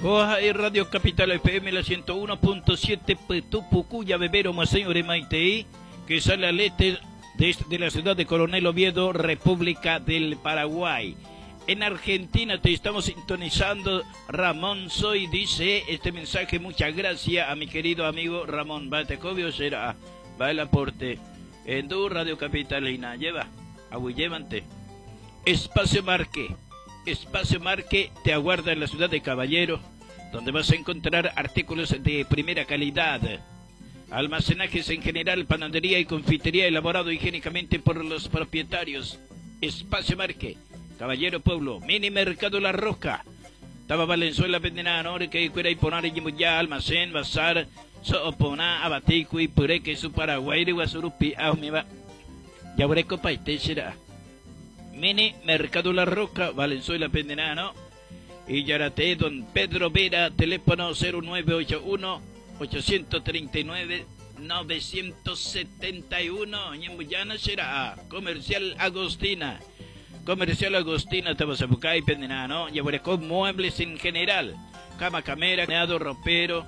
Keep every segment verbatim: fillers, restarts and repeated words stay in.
Oja y Radio Capital F M la ciento uno punto siete Petupucuya Bebero Maseñore Maitei, que sale al este desde la ciudad de Coronel Oviedo, República del Paraguay. En Argentina te estamos sintonizando. Ramón Soy dice este mensaje: muchas gracias a mi querido amigo Ramón. Batecobio será, va el aporte. En tu Radio Capitalina, lleva, aguillévante. Espacio Marque. Espacio Marque te aguarda en la ciudad de Caballero, donde vas a encontrar artículos de primera calidad, almacenajes en general, panadería y confitería elaborado higiénicamente por los propietarios. Espacio Marque, Caballero Pueblo. Mini Mercado La Roca, Taba Valenzuela Pendenano, que fuera y poner y ya almacén, bazar, soopona, abatico y pureque su Paraguay de Guasurupi, ahmiba, yabureco paite será. Mini Mercado La Roca, Valenzuela Pendenano y Yarate, Don Pedro Vera, teléfono cero nueve ocho uno, ocho tres nueve, nueve siete uno, Ñembuyana será. Comercial Agostina, Comercial Agostina, Tabasapucay Pendenano, Yaburecó muebles en general, cama, camera, meado, ropero,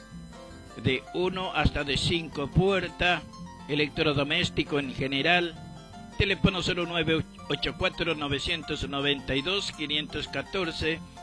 de uno hasta de cinco puertas, electrodoméstico en general. Teléfono cero nueve ocho cuatro, nueve nueve dos, cinco uno cuatro.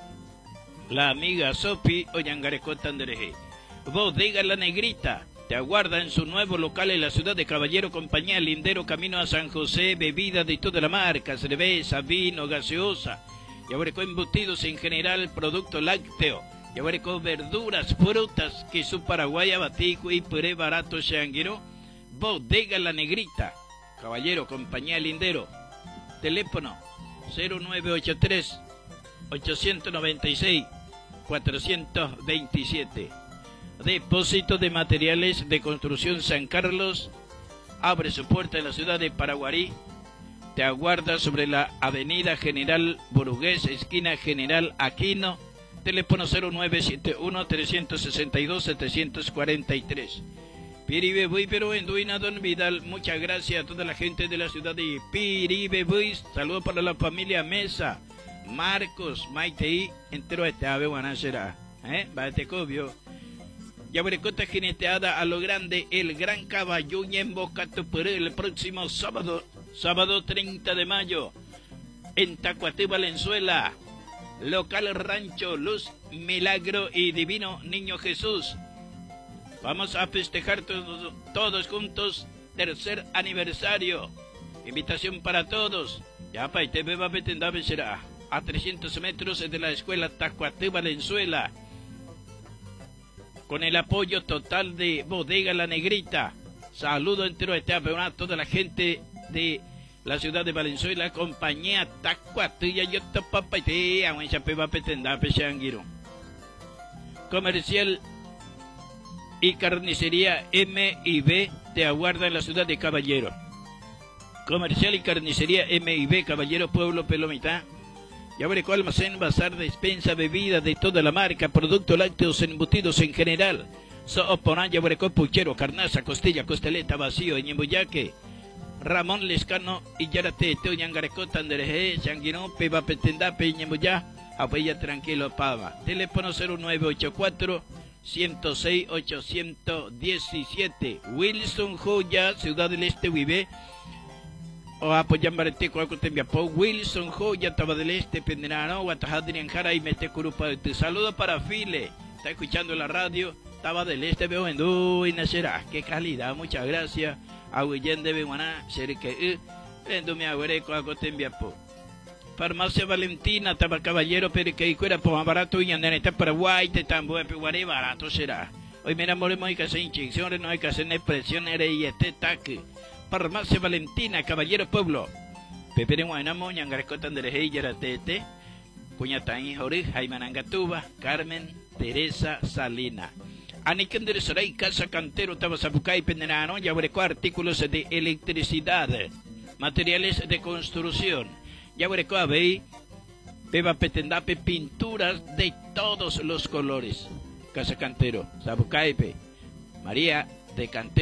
La amiga Sopi Ollangarecota Andereje. Bodega La Negrita te aguarda en su nuevo local en la ciudad de Caballero, compañía Lindero, camino a San José. Bebida de toda la marca, cerveza, vino, gaseosa, yaburecó embutidos en general, producto lácteo, yaburecó verduras, frutas, queso Paraguay, abatico y puré barato changuero. Bodega La Negrita, Caballero, compañía Lindero. Teléfono cero nueve ocho tres, ocho nueve seis, cuatro dos siete. Depósito de Materiales de Construcción San Carlos abre su puerta en la ciudad de Paraguarí. Te aguarda sobre la avenida General Borugués, esquina General Aquino. Teléfono cero nueve siete uno, tres seis dos, siete cuatro tres. Piribe pero en Duina Don Vidal, muchas gracias a toda la gente de la ciudad de Piribe. Saludos para la familia Mesa, Marcos, Maitei, entero este ave guanacera, eh, Batecobio. Yaburecota jineteada a lo grande, el Gran Caballo en Bocatupurú el próximo sábado, sábado treinta de mayo, en Tacuaté, Valenzuela, local Rancho Luz, Milagro y Divino Niño Jesús. Vamos a festejar todos, todos juntos, tercer aniversario. Invitación para todos. Ya pa' te beba betendabe será a trescientos metros de la escuela Tacuaté, Valenzuela. Con el apoyo total de Bodega La Negrita. Saludo entero a toda la gente de la ciudad de Valenzuela, compañía Tacuaté, y yo te papá te a un chapeba betendabe changuiro. Comercial y carnicería M y B te aguarda en la ciudad de Caballero. Comercial y carnicería M y B, Caballero, Pueblo, Pelomita. Yaburecó almacén, bazar, despensa, bebida de toda la marca, productos lácteos, embutidos en general. Sooporán, Yaburecó, puchero, carnaza, costilla, costeleta, vacío, Ñembuyaque. Ramón Lescano y Yarate, Teoñangarecó, Tandereje, Changuino, Peba Petendape, Ñembuyá, Apoya tranquilo, Pava. Teléfono cero nueve ocho cuatro, ciento seis, ochocientos diecisiete. Wilson Joya, Ciudad del Este, vive. O apoyan barete cuaco tembiapo. Wilson Joya, Taba del Este, Pendenano, Guatajadrian Jara y Metecurupa. Te saludo para File. Está escuchando la radio. Taba del Este, veo en du y nacerá. Qué calidad, muchas gracias. Aguillén de Beguaná, Serique, Vendo mi agüere cuaco tembiapo. Farmacia Valentina, Taba Caballero, Perique y Cuera, por barato y andaneta Paraguay, te tambo, Peguaré, barato será. Hoy me enamoremos, hay que hacer inyecciones, no hay que hacer expresiones, y este taque. Farmacia Valentina, Caballero Pueblo. Pepe Guaynamo, Ñangarecota de Yaratete, Cuñatán Jori, Jaime Nangatuba, Carmen Teresa Salina. Aniquender Soray, Casa Cantero, Tabasapucay, Pendenano, Yaburecó, artículos de electricidad, materiales de construcción. Yaburecó, Abey, Beba Petendape, pinturas de todos los colores. Casa Cantero, Sapucaipe, María de Cantero.